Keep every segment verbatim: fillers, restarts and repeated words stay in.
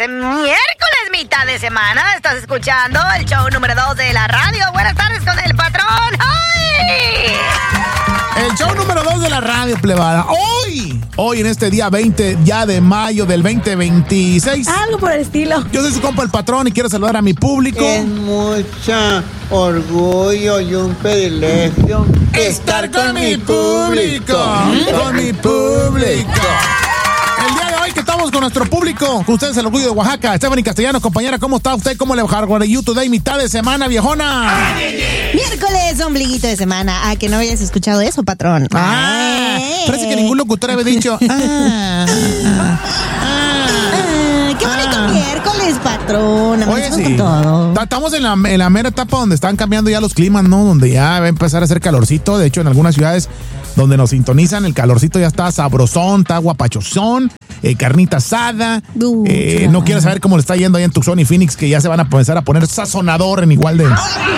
miércoles, mitad de semana. Estás escuchando el show número dos de la radio. Buenas tardes con el patrón. ¡Ay! El show número dos de la radio, plebada. Hoy, hoy en este día veinte ya de mayo del veinte veintiséis. Algo por el estilo. Yo soy su compa el patrón y quiero saludar a mi público. Es mucha orgullo y un privilegio estar con mi público. Con mi público. El día de hoy que estamos con nuestro público, con ustedes el orgullo de Oaxaca, Stephanie Castellano, compañera, ¿cómo está usted? ¿Cómo le bajar con el You Today, mitad de semana, viejona? Miércoles, ombliguito de semana. Ah, que no habías escuchado eso, patrón. Ah, Ay. Parece que ningún locutor había dicho. Ah, ah, ah, qué bonito ah. miércoles, patrón. Oye, Amanecimos sí. con todo. Estamos en la, en la mera etapa donde están cambiando ya los climas, ¿no? Donde ya va a empezar a hacer calorcito. De hecho, en algunas ciudades donde nos sintonizan, el calorcito ya está sabrosón, está guapachosón, eh, carnita asada. Uh, eh, no quiero saber cómo le está yendo ahí en Tucson y Phoenix, que ya se van a empezar a poner sazonador en igual de...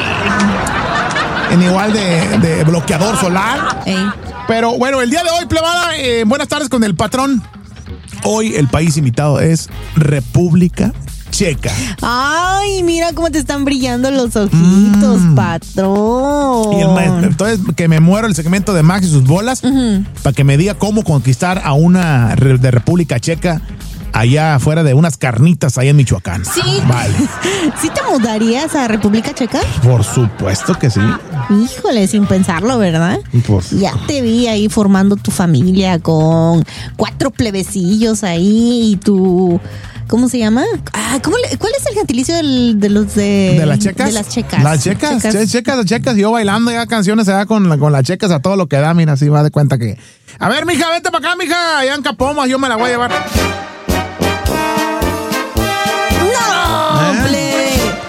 en igual de, de bloqueador solar. Ey. Pero bueno, el día de hoy, plebada, eh, buenas tardes con el patrón. Hoy el país invitado es República Checa. Ay, mira cómo te están brillando los ojitos, Mm. patrón. Y el ma- entonces que me muero el segmento de Max y sus bolas, Ujú. para que me diga cómo conquistar a una re- de República Checa allá afuera de unas carnitas allá en Michoacán. Sí. Vale. ¿Sí te mudarías a República Checa? Por supuesto que sí. Híjole, sin pensarlo, ¿verdad? Pues, Ya te vi ahí formando tu familia con cuatro plebecillos ahí y tu... ¿Cómo se llama? Ah, ¿cómo le- ¿cuál es el gentilicio del- de los de... ¿De las checas? De las checas. Las checas, che- checas, las checas. Yo bailando ya canciones allá con, la- con las checas a todo lo que da, mira, así va de cuenta que... A ver, mija, vente para acá, mija. Allá en Capomas, yo me la voy a llevar. ¡No, ¿Eh? plebe!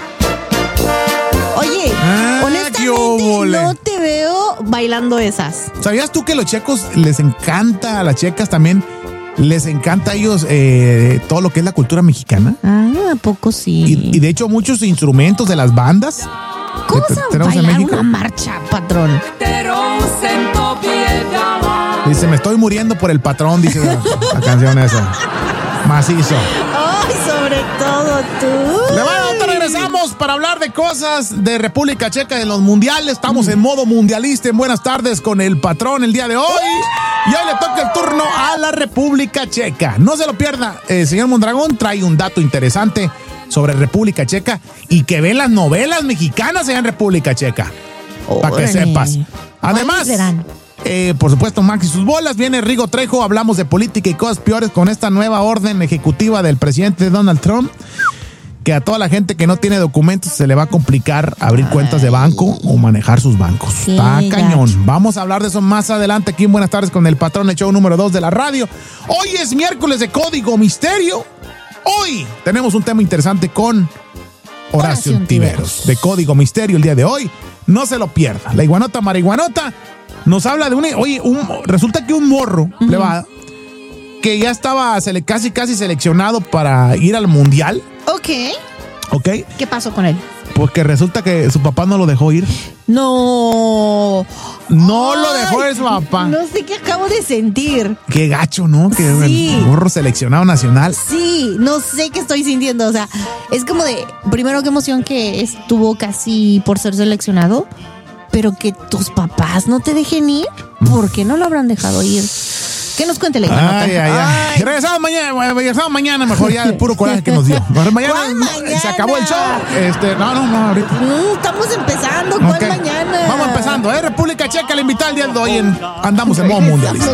Oye, Ah, qué honestamente óvole. no te veo bailando esas. ¿Sabías tú que los checos les encanta, a las checas también, les encanta a ellos eh, todo lo que es la cultura mexicana? Ah, ¿a poco sí? Y, y de hecho muchos instrumentos de las bandas ¿Cómo que se te- tenemos en bailar México. una marcha, patrón? Dice, me estoy muriendo por el patrón, dice la, la canción esa. Macizo. Ay, sobre todo tú. Le bueno, ahorita regresamos para hablar de cosas de República Checa en los mundiales. Estamos en modo mundialista en Buenas Tardes con el patrón el día de hoy. Y hoy le toca el turno a la República Checa. No se lo pierda. El señor Mondragón trae un dato interesante sobre República Checa y que ve las novelas mexicanas allá en República Checa. Para que Órale. sepas. Además, ¿Cuáles serán? eh, por supuesto, Max y sus bolas. Viene Rigo Trejo. Hablamos de política y cosas peores con esta nueva orden ejecutiva del presidente Donald Trump. Que a toda la gente que no tiene documentos se le va a complicar abrir cuentas de banco o manejar sus bancos. Qué Está cañón. gacho. Vamos a hablar de eso más adelante aquí en Buenas Tardes con el patrón, el show número dos de la radio. Hoy es miércoles de Código Misterio. Hoy tenemos un tema interesante con Horacio Horacio Ontiveros Ontiveros. de Código Misterio el día de hoy. No se lo pierda. La iguanota marihuanota nos habla de un... Oye, un, resulta que un morro, plebada, que ya estaba sele- casi casi seleccionado para ir al mundial, Ok. ¿ok? ¿Qué pasó con él? Porque resulta que su papá no lo dejó ir. No. No lo Ay, dejó ir su papá. No sé qué acabo de sentir. Qué gacho, ¿no? Que Sí. el morro seleccionado nacional. Sí, no sé qué estoy sintiendo. O sea, es como de, primero qué emoción que estuvo casi por ser seleccionado, pero que tus papás no te dejen ir. ¿Por qué no lo habrán dejado ir? ¿Qué nos cuente la Iguanota? Ay, ay, ay. Regresamos mañana, bueno, regresamos mañana mejor ya el puro coraje que nos dio. Mañana, ¿Cuál mañana? se acabó el show. Este, no, no, no, ahorita. No, estamos empezando. ¿Cuál Ok. mañana? Vamos empezando, ¿eh? República Checa, la invitada el día de hoy en Andamos en modo mundialista.